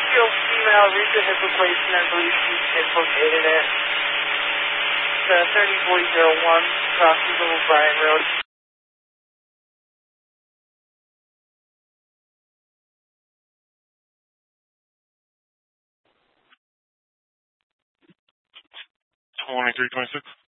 Springfield female, recent hip replacement, I believe she's dislocated it. The 304001, crossing Little Bryan Road. $23.26.